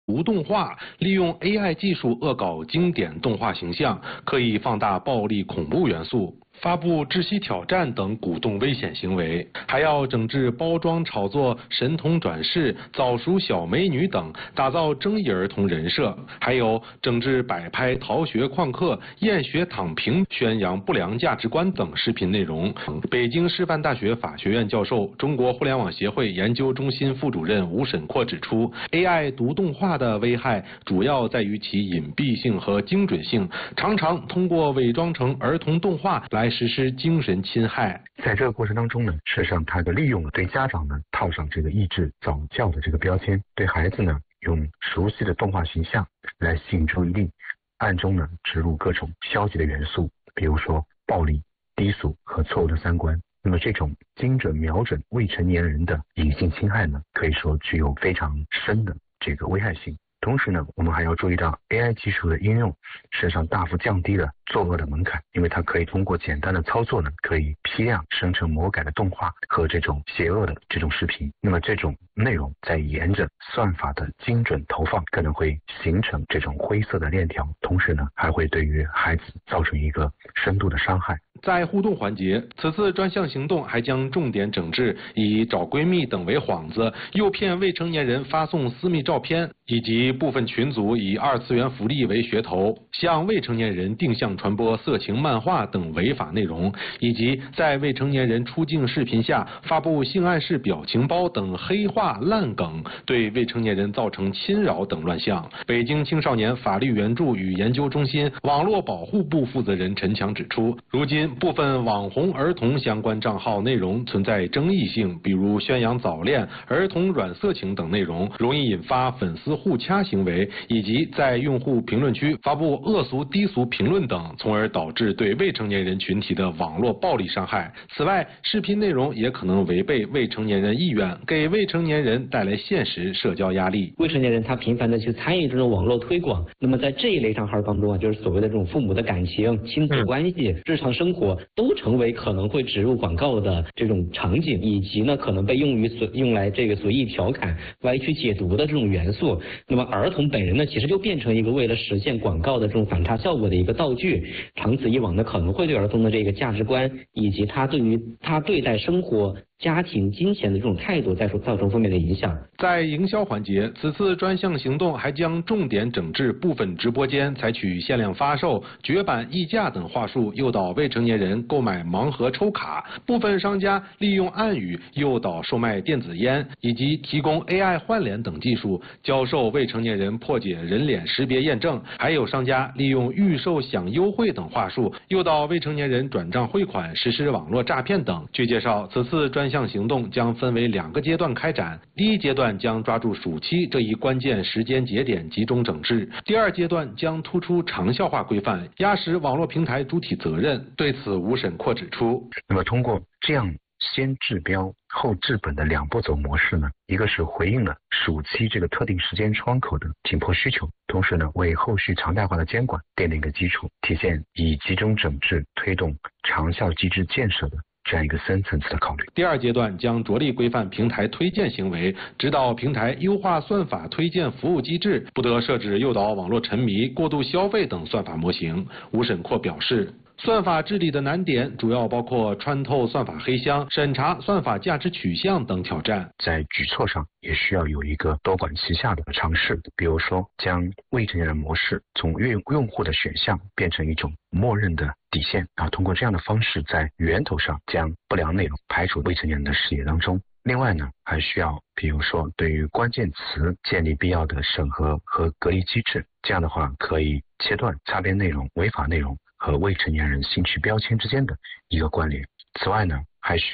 无动画利用 AI 技术恶搞经典动画形象，刻意放大暴力恐怖元素。发布窒息挑战等鼓动危险行为，还要整治包装炒作神童转世、早熟小美女等，打造争议儿童人设；还有整治摆拍逃学旷课、厌学躺平、宣扬不良价值观等视频内容。北京师范大学法学院教授、中国互联网协会研究中心副主任吴沈阔指出 ，AI 读动画的危害主要在于其隐蔽性和精准性，常常通过伪装成儿童动画来实施精神侵害。 在这个过程当中呢，事实上它利用了对家长呢套上这个抑制早教的这个标签，对孩子呢用熟悉的动画形象来吸引注意力，暗中呢植入各种消极的元素，比如说暴力、低俗和错误的三观。那么这种精准瞄准未成年人的隐性侵害呢，可以说具有非常深的这个危害性。同时呢，我们还要注意到 AI 技术的应用，事实上大幅降低了作恶的门槛，因为它可以通过简单的操作呢，可以批量生成魔改的动画和这种邪恶的这种视频。那么这种内容在沿着算法的精准投放，可能会形成这种灰色的链条，同时呢，还会对于孩子造成一个深度的伤害。 在互动环节，此次专项行动还将重点整治以找闺蜜等为幌子，诱骗未成年人发送私密照片，以及部分群组以二次元福利为噱头，向未成年人定向传播色情漫画等违法内容，以及在未成年人出镜视频下发布性暗示表情包等黑话烂梗，对未成年人造成侵扰等乱象。北京青少年法律援助与研究中心网络保护部负责人陈强指出，如今部分网红儿童相关账号内容存在争议性，比如宣扬早恋、儿童软色情等内容，容易引发粉丝互掐行为，以及在用户评论区发布恶俗低俗评论等，从而导致对未成年人群体的网络暴力伤害。此外，视频内容也可能违背未成年人意愿，给未成年人带来现实社交压力。 未成年人他频繁的去参与这种网络推广，那么在这一类账号当中啊，就是所谓的这种父母的感情、亲子关系、日常生活都成为可能会植入广告的这种场景，以及呢可能被用来这个随意调侃、歪曲解读的这种元素。那么儿童本人呢，其实就变成一个为了实现广告的这种反差效果的一个道具，长此以往呢，可能会对儿童的这个价值观以及他对待生活、家庭、金钱的这种态度造成负面的影响。 在营销环节，此次专项行动还将重点整治部分直播间采取限量发售、绝版溢价等话术，诱导未成年人购买盲盒抽卡；部分商家利用暗语诱导售卖电子烟，以及提供 AI 换脸等技术，教授未成年人破解人脸识别验证；还有商家利用预售享优惠等话术，诱导未成年人转账汇款，实施网络诈骗等。据介绍，此次专项行动将分为2个阶段开展，第一阶段将抓住暑期这一关键时间节点集中整治，第2阶段将突出长效化规范，压实网络平台主体责任。对此，吴沈阔指出， 那么通过这样先治标后治本的2步走模式呢，一个是回应了暑期这个特定时间窗口的紧迫需求，同时呢为后续常态化的监管奠定一个基础，体现以集中整治推动长效机制建设的这样一个深层次的考虑。 第2阶段将着力规范平台推荐行为，指导平台优化算法推荐服务机制，不得设置诱导网络沉迷、过度消费等算法模型。吴沈阔表示，算法治理的难点主要包括穿透算法黑箱、审查算法价值取向等挑战。 在举措上也需要有一个多管齐下的尝试，比如说将未成年人模式从用户的选项变成一种默认的底线，通过这样的方式在源头上将不良内容排除未成年人的视野当中。另外呢，还需要比如说对于关键词建立必要的审核和隔离机制，这样的话可以切断擦边内容、违法内容和未成年人兴趣标签之间的一个关联。此外呢，还需